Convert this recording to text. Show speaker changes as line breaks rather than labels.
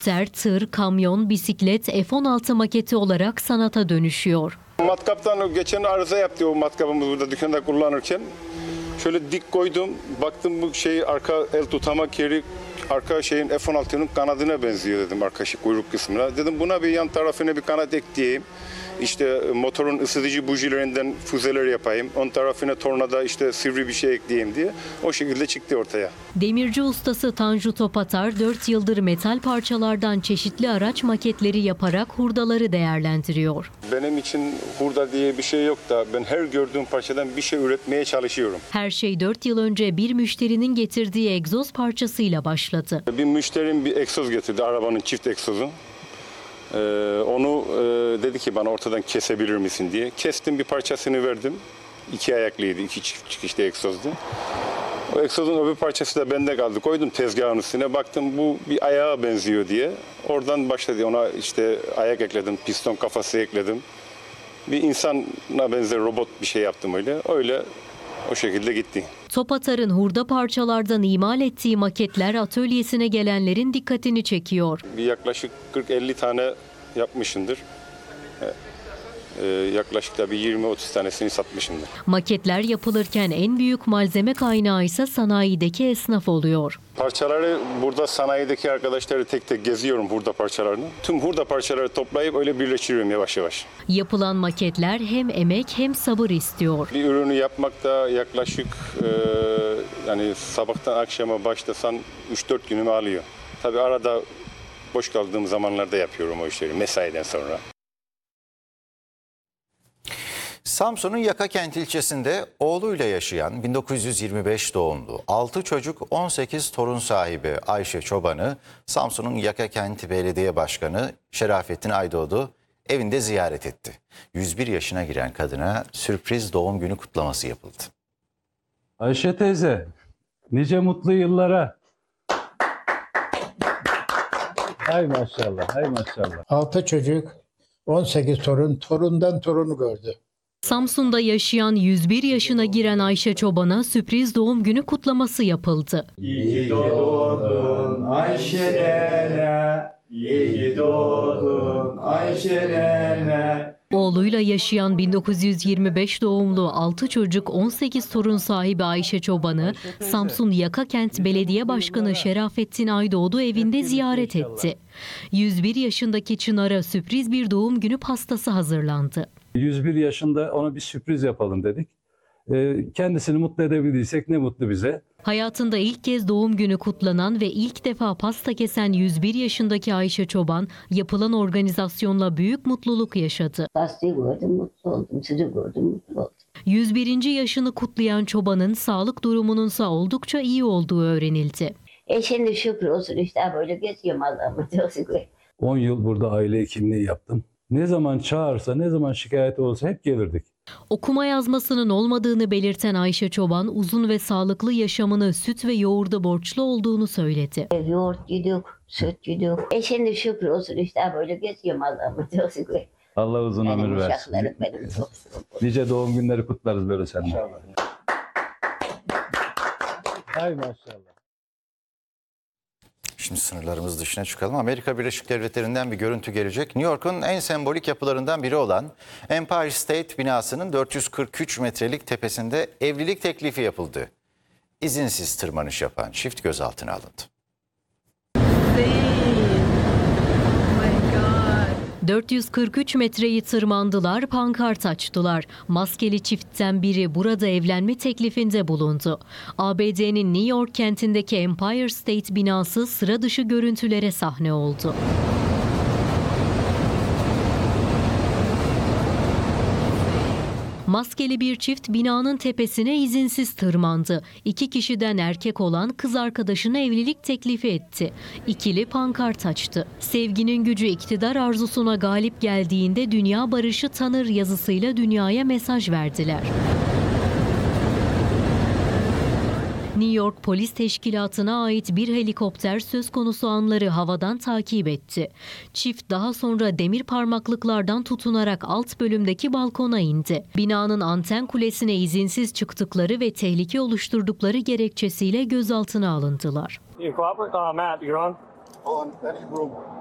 Tır, kamyon, bisiklet, F-16 maketi olarak sanata dönüşüyor.
Matkaptan geçen arıza yaptı o matkabımız burada dükkanda kullanırken. Şöyle dik koydum, baktım bu arka el tutamak yeri arka F-16'nın kanadına benziyor dedim, arka kuyruk kısmına. Dedim buna bir yan tarafına bir kanat ekleyeyim. İşte motorun ısıtıcı bujilerinden füzeler yapayım. Ön tarafına tornada sivri bir şey ekleyeyim diye. O şekilde çıktı ortaya.
Demirci ustası Tanju Topatar 4 yıldır metal parçalardan çeşitli araç maketleri yaparak hurdaları değerlendiriyor.
Benim için hurda diye bir şey yok da ben her gördüğüm parçadan bir şey üretmeye çalışıyorum.
Her şey 4 yıl önce bir müşterinin getirdiği egzoz parçasıyla başladı.
Bir müşterim bir egzoz getirdi, arabanın çift egzozu. Onu dedi ki bana ortadan kesebilir misin diye. Kestim, bir parçasını verdim. 2 ayaklıydı, 2 çift çıkışlı egzozdu. O egzozun öbür parçası da bende kaldı. Koydum tezgahın üstüne, baktım bu bir ayağa benziyor diye. Oradan başladı, ona ayak ekledim, piston kafası ekledim. Bir insana benzer robot bir şey yaptım öyle. O şekilde gitti.
Topatar'ın hurda parçalardan imal ettiği maketler atölyesine gelenlerin dikkatini çekiyor.
Bir yaklaşık 40-50 tane yapmışımdır. Yaklaşık da bir 20-30 tanesini satmışımdır.
Maketler yapılırken en büyük malzeme kaynağı ise sanayideki esnaf oluyor.
Parçaları burada sanayideki arkadaşları tek tek geziyorum, hurda parçalarını. Tüm hurda parçaları toplayıp öyle birleştiriyorum yavaş yavaş.
Yapılan maketler hem emek hem sabır istiyor.
Bir ürünü yapmak da yaklaşık sabahtan akşama başlasan 3-4 günümü alıyor. Tabii arada boş kaldığım zamanlarda yapıyorum o işleri mesaiden sonra.
Samsun'un Yakakent ilçesinde oğluyla yaşayan 1925 doğumlu 6 çocuk 18 torun sahibi Ayşe Çoban'ı Samsun'un Yakakent Belediye Başkanı Şerafettin Aydoğdu evinde ziyaret etti. 101 yaşına giren kadına sürpriz doğum günü kutlaması yapıldı.
Ayşe teyze, nice mutlu yıllara. Hay maşallah, hay maşallah.
6 çocuk, 18 torundan torunu gördü.
Samsun'da yaşayan 101 yaşına giren Ayşe Çoban'a sürpriz doğum günü kutlaması yapıldı.
İyi doğdun Ayşe'lere, iyi doğdun Ayşe'lere.
Oğluyla yaşayan 1925 doğumlu 6 çocuk 18 torun sahibi Ayşe Çoban'ı Samsun Yakakent Belediye Başkanı Şerafettin Aydoğdu evinde ziyaret etti. 101 yaşındaki Çınar'a sürpriz bir doğum günü pastası hazırlandı.
101 yaşında ona bir sürpriz yapalım dedik. Kendisini mutlu edebildiysek ne mutlu bize.
Hayatında ilk kez doğum günü kutlanan ve ilk defa pasta kesen 101 yaşındaki Ayşe Çoban, yapılan organizasyonla büyük mutluluk yaşadı.
Pastayı gördüm, mutlu oldum. Sizi gördüm, mutlu oldum.
101. yaşını kutlayan Çoban'ın sağlık durumununsa oldukça iyi olduğu öğrenildi.
Şimdi şükür olsun işte böyle geziyorum Allah'ıma.
10 yıl burada aile hekimliği yaptım. Ne zaman çağırsa, ne zaman şikayet olsa hep gelirdik.
Okuma yazmasının olmadığını belirten Ayşe Çoban, uzun ve sağlıklı yaşamını süt ve yoğurda borçlu olduğunu söyledi.
Yoğurt yedik, süt yedik. Şimdi şükür olsun işte böyle geziyorum Allah'ıma.
Allah uzun ömür versin. Nice doğum günleri kutlarız böyle seninle. Hay maşallah.
Şimdi sınırlarımız dışına çıkalım. Amerika Birleşik Devletleri'nden bir görüntü gelecek. New York'un en sembolik yapılarından biri olan Empire State binasının 443 metrelik tepesinde evlilik teklifi yapıldı. İzinsiz tırmanış yapan çift gözaltına alındı.
443 metreyi tırmandılar, pankart açtılar. Maskeli çiftten biri burada evlenme teklifinde bulundu. ABD'nin New York kentindeki Empire State binası sıra dışı görüntülere sahne oldu. Maskeli bir çift binanın tepesine izinsiz tırmandı. 2 kişiden erkek olan kız arkadaşına evlilik teklifi etti. İkili pankart açtı. Sevginin gücü iktidar arzusuna galip geldiğinde dünya barışı tanır yazısıyla dünyaya mesaj verdiler. New York Polis Teşkilatı'na ait bir helikopter söz konusu anları havadan takip etti. Çift daha sonra demir parmaklıklardan tutunarak alt bölümdeki balkona indi. Binanın anten kulesine izinsiz çıktıkları ve tehlike oluşturdukları gerekçesiyle gözaltına alındılar.
on any room.